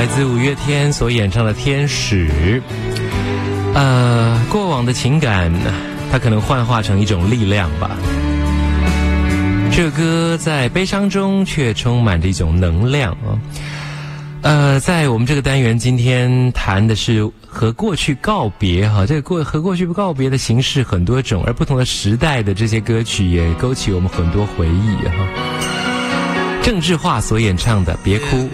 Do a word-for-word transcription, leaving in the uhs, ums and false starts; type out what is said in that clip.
来自五月天所演唱的《天使》。呃，过往的情感，它可能幻化成一种力量吧。这个歌在悲伤中却充满着一种能量啊。呃，在我们这个单元今天谈的是和过去告别哈，这个过和过去告别的形式很多种，而不同的时代的这些歌曲也勾起我们很多回忆哈。郑智化所演唱的《别哭》。